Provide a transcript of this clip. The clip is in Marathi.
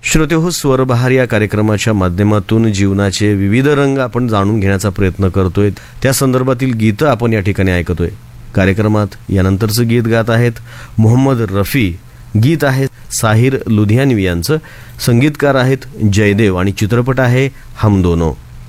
श्रोतेहो, स्वरबहार या कार्यक्रमाच्या माध्यमातून जीवनाचे विविध रंग आपण जाणून घेण्याचा प्रयत्न करतोय. त्या संदर्भातील गीतं आपण या ठिकाणी ऐकतोय. कार्यक्रमात यानंतरचं गीत गात आहेत मोहम्मद रफी. गीत आहे साहिर लुधियानवी यांचं. संगीतकार आहेत जयदेव आणि चित्रपट आहे हम दोनो.